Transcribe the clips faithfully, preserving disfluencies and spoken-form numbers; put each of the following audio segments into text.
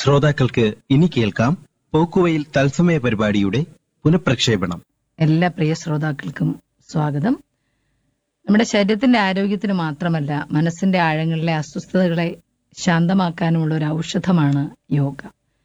ശ്രോതാക്കൾക്ക് ഇനി കേൾക്കാം പോക്കുവയിൽ തത്സമയ പരിപാടിയുടെ പുനഃപ്രക്ഷേപണം. എല്ലാ പ്രിയ ശ്രോതാക്കൾക്കും സ്വാഗതം. നമ്മുടെ ശരീരത്തിന്റെ ആരോഗ്യത്തിന് മാത്രമല്ല, മനസ്സിന്റെ ആഴങ്ങളിലെ അസ്വസ്ഥതകളെ ശാന്തമാക്കാനുമുള്ള ഒരു ഔഷധമാണ് യോഗ.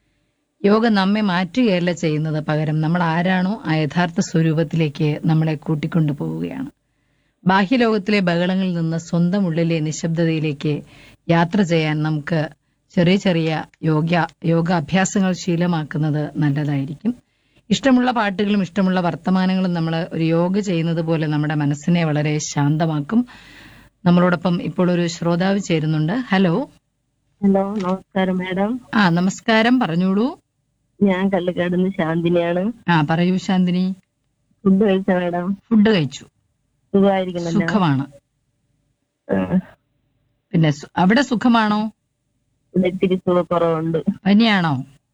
യോഗ നമ്മെ മാറ്റുകയല്ല ചെയ്യുന്നത്, പകരം നമ്മൾ ആരാണോ ആ യഥാർത്ഥ സ്വരൂപത്തിലേക്ക് നമ്മളെ കൂട്ടിക്കൊണ്ടു പോവുകയാണ്. ബാഹ്യലോകത്തിലെ ബഹളങ്ങളിൽ നിന്ന് സ്വന്തം ഉള്ളിലെ നിശബ്ദതയിലേക്ക് യാത്ര ചെയ്യാൻ നമുക്ക് ചെറിയ ചെറിയ യോഗ യോഗാഭ്യാസങ്ങൾ ശീലമാക്കുന്നത് നല്ലതായിരിക്കും. ഇഷ്ടമുള്ള പാട്ടുകളും ഇഷ്ടമുള്ള വർത്തമാനങ്ങളും നമ്മൾ ഒരു യോഗ ചെയ്യുന്നത് പോലെ നമ്മുടെ മനസ്സിനെ വളരെ ശാന്തമാക്കും. നമ്മളോടൊപ്പം ഇപ്പോൾ ഒരു ശ്രോതാവ് ചേരുന്നുണ്ട്. ഹലോ. ഹലോ, നമസ്കാരം മാഡം. ആ നമസ്കാരം, പറഞ്ഞോളൂ. ഞാൻ കള്ളിക്കാടുന്ന് ശാന്തിനിയാണ്. ആ പറയൂ ശാന്തിനി. ഫുഡ് കഴിച്ച മാഡം? ഫുഡ് കഴിച്ചു. സുഖമായിരിക്കുന്നല്ലോ? സുഖമാണ്. ആ, പിന്നെ സു- അവിടെ സുഖമാണോ? ഇവിടെ ഇത്തിരി സുഖക്കുറവുണ്ട്. പനിയാണോ?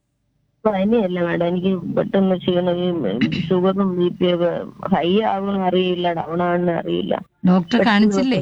പനിയല്ല മാഡം, എനിക്ക് പെട്ടെന്ന് ക്ഷീണം, ഈ ഷുഗറും ബി പി ഒക്കെ ഹൈ ആവണം അറിയില്ല, ഡൗൺ ആവണം അറിയില്ല. ഡോക്ടറെ കാണിച്ചില്ലേ?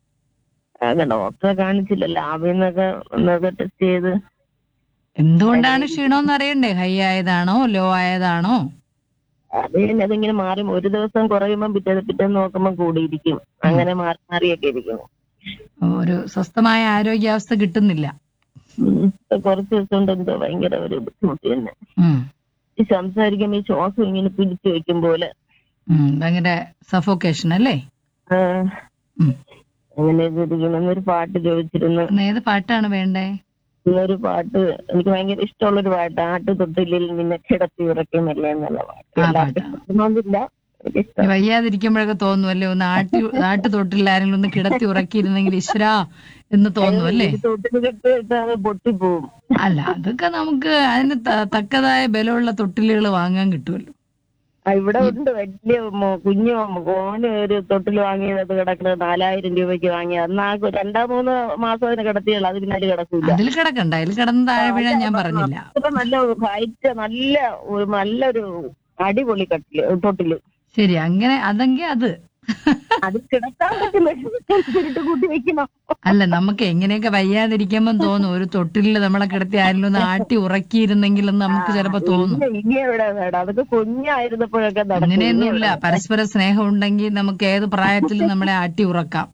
ആകെ ഡോക്ടറെ കാണിച്ചില്ലല്ലോ, ആവിന്നൊക്കെ ഒന്നൊക്കെ ടെസ്റ്റ് ചെയ്ത്. എന്തുകൊണ്ടാണ് ക്ഷീണമെന്ന് അറിയണ്ടേ? High ആയതാണോ law ആയതാണോ? അത് തന്നെ, അതിങ്ങനെ മാറി ഒരു ദിവസം കുറയുമ്പോ പിറ്റേ പിറ്റേന്ന് നോക്കുമ്പോ കൂടിയിരിക്കും, അങ്ങനെ മാറി മാറിയൊക്കെ ഇരിക്കും. ഒരു സ്വസ്ഥമായ ആരോഗ്യാവസ്ഥ കിട്ടുന്നില്ല. ഉം. ഇപ്പൊ കുറച്ച് ദിവസം കൊണ്ട് എന്തോ ഭയങ്കര ഒരു ബുദ്ധിമുട്ട് തന്നെ. ഉം. ഈ സംസാരിക്കുമ്പോ ഈ ശ്വാസം ഇങ്ങനെ പിടിച്ചു വെക്കും പോലെ. ഉം. ഭയങ്കര സഫോക്കേഷൻ അല്ലേ? ആ, ഉം. അങ്ങനെയൊക്കെ ഇരിക്കണം. എന്നൊരു പാട്ട് ചോദിച്ചിരുന്നു. ഇന്ന് ഏത് പാട്ടാണ് വേണ്ടേ? ഇന്നൊരു പാട്ട് എനിക്ക് ഭയങ്കര ഇഷ്ടമുള്ളൊരു പാട്ട്, ആട്ടു തൊട്ടിലിൽ നിന്നെ കിടത്തി ഉറക്കുമല്ലേ എന്നുള്ള പാട്ട്. ആ എല്ലാവർക്കും പാട്ടാ. ഇഷ്ടമൊന്നുമില്ല, എനിക്കിഷ്ടം. വയ്യാതിരിക്കുമ്പോഴൊക്കെ തോന്നുമല്ലേ ഒന്ന് ആട്ടി ആട്ടു തൊട്ടിൽ ആരെങ്കിലും ഒന്ന് കിടത്തി ഉറക്കിയിരുന്നെങ്കിൽ ഈശ്വരാ എന്ന് തോന്നുമല്ലേ? ഈ തൊട്ടിൽ കെട്ടിട്ട് അത് പൊട്ടിപ്പോവും. അല്ല, അതൊക്കെ നമുക്ക് അതിന് ത- തക്കതായ ബലമുള്ള തൊട്ടിലുകൾ വാങ്ങാൻ കിട്ടുമല്ലോ. ആ, ഇവിടെ ഉണ്ട് വലിയ മോ- കുഞ്ഞു മോന് ഒരു തൊട്ടിൽ വാങ്ങിയത്, അത് കിടക്കുന്നത് നാലായിരം രൂപയ്ക്ക് വാങ്ങിയത്. അന്ന് ആ രണ്ടാ മൂന്ന് മാസം അതിന് കിടത്തിയുള്ളൂ, അത് പിന്നെ അതിൽ കിടക്കൂല. അതിൽ കിടക്കണ്ട, അതിൽ കിടന്ന് താഴെ വീഴാൻ ഞാൻ പറഞ്ഞില്ല. അത്ര നല്ല ഹൈറ്റ്, നല്ല ഒരു നല്ലൊരു അടിപൊളി കട്ടില് തൊട്ടില്. ശരി, അങ്ങനെ അതെങ്കിൽ അത് അത് കിടക്കാൻ പറ്റില്ല, ചുരുട്ട് കൂട്ടി വെക്കണം. അല്ല, നമുക്ക് എങ്ങനെയൊക്കെ വയ്യാതിരിക്കുമ്പോ തോന്നും ഒരു തൊട്ടിലിൽ നമ്മളെ കിടത്തി ആരെങ്കിലും ഒന്ന് ആട്ടി ഉറക്കിയിരുന്നെങ്കിൽ എന്ന് നമുക്ക് ചിലപ്പോ തോന്നും. ഇല്ല, ഇനി എവിടെ വേണം, അതൊക്കെ കുഞ്ഞായിരുന്നപ്പോഴൊക്കെ നടക്കും. അങ്ങനെയൊന്നുമില്ല. പരസ്പര സ്നേഹം ഉണ്ടെങ്കിൽ നമുക്ക് ഏത് പ്രായത്തിലും നമ്മളെ ആട്ടി ഉറക്കാം.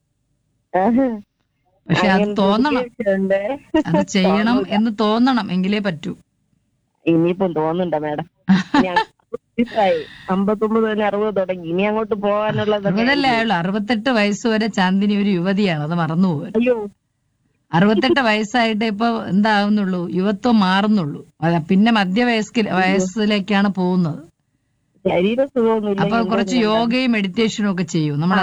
പക്ഷെ അത് തോന്നണം, അത് ചെയ്യണം എന്ന് തോന്നണം, എങ്കിലേ പറ്റൂ. ഇനിയിപ്പം തോന്നുന്നുണ്ടോ മാഡം? അമ്പത്തൊമ്പത് തന്നെ അറുപത് തുടങ്ങി, ഇനി അങ്ങോട്ട് പോകാനുള്ളത്. അറുപതല്ലേ ആയുള്ളൂ. അറുപത്തെട്ട് വയസ്സ് വരെ ചാന്ദിനി ഒരു യുവതിയാണ്, അത് മറന്നുപോകും. അയ്യോ, അറുപത്തെട്ട് വയസ്സായിട്ട് ഇപ്പൊ എന്താവുന്നുള്ളൂ, യുവത്വം മാറുന്നുള്ളൂ. അല്ല, പിന്നെ മധ്യവയസ്ക വയസ്സിലേക്കാണ് പോകുന്നത്. ശരീര സുഖമൊന്നുമില്ല. അപ്പൊ കുറച്ച് യോഗയും മെഡിറ്റേഷനും ഒക്കെ ചെയ്യൂ. നമ്മൾ